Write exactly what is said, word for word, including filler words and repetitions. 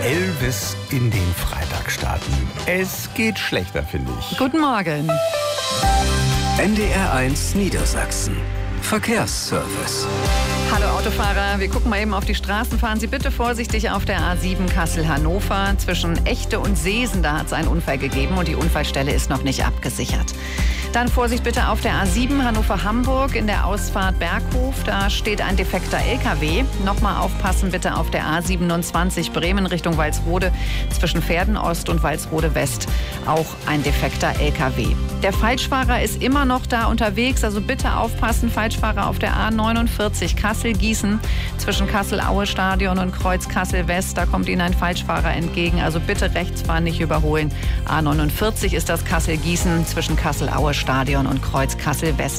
Elvis in den Freitag starten. Es geht schlechter, finde ich. Guten Morgen. N D R eins Niedersachsen. Verkehrsservice. Hallo Autofahrer, wir gucken mal eben auf die Straßen. Fahren Sie bitte vorsichtig auf der A sieben Kassel-Hannover. Zwischen Echte und Seesen, da hat es einen Unfall gegeben und die Unfallstelle ist noch nicht abgesichert. Dann Vorsicht bitte auf der A sieben Hannover-Hamburg in der Ausfahrt Berghof. Da steht ein defekter L K W. Nochmal aufpassen bitte auf der A siebenundzwanzig Bremen Richtung Walsrode. Zwischen Pferden-Ost und Walsrode-West auch ein defekter L K W. Der Falschfahrer ist immer noch da unterwegs, also bitte aufpassen. Falschfahrer auf der A neunundvierzig Kassel-Gießen zwischen Kassel-Aue-Stadion und Kreuz Kassel-West. Da kommt Ihnen ein Falschfahrer entgegen, also bitte rechts fahren, nicht überholen. A neunundvierzig ist das Kassel-Gießen zwischen Kassel-Aue-Stadion und Kreuz Kassel-West.